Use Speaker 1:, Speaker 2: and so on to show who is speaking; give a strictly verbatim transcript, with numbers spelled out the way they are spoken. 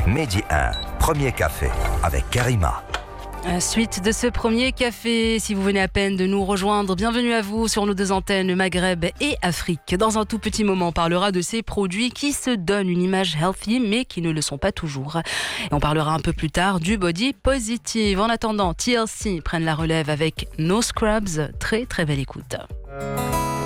Speaker 1: Mehdi un, premier café avec Karima.
Speaker 2: Suite de ce premier café, si vous venez à peine de nous rejoindre, bienvenue à vous sur nos deux antennes Maghreb et Afrique. Dans un tout petit moment, on parlera de ces produits qui se donnent une image healthy mais qui ne le sont pas toujours. Et on parlera un peu plus tard du body positive. En attendant, T L C prennent la relève avec No Scrubs. Très très belle écoute.